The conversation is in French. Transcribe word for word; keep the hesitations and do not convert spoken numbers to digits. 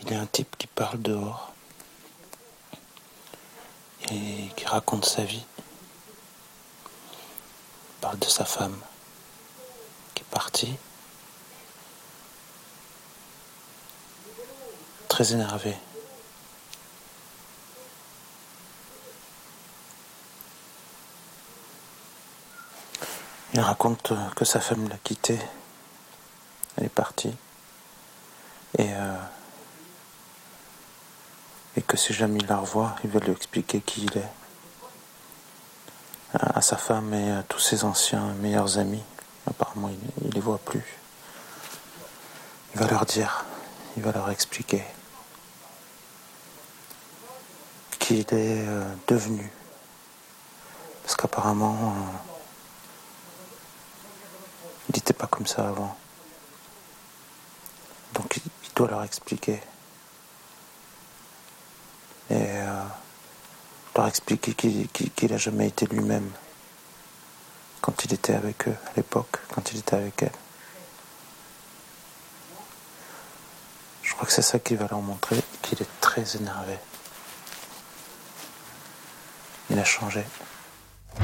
il y a un type qui parle dehors et qui raconte sa vie. Il parle de sa femme qui est partie. Très énervé. Il raconte que sa femme l'a quitté. Elle est partie. Et, euh, et que si jamais il la revoit, il va lui expliquer qui il est. À, à sa femme et à tous ses anciens meilleurs amis. Apparemment, il ne les voit plus. Il va leur dire, il va leur expliquer qui il est euh, devenu. Parce qu'apparemment, euh, il n'était pas comme ça avant. Donc il, il doit leur expliquer. Et euh, leur expliquer qu'il qu'il n'a jamais été lui-même quand il était avec eux, à l'époque, quand il était avec elle. Je crois que c'est ça qu'il va leur montrer, qu'il est très énervé. Il a changé.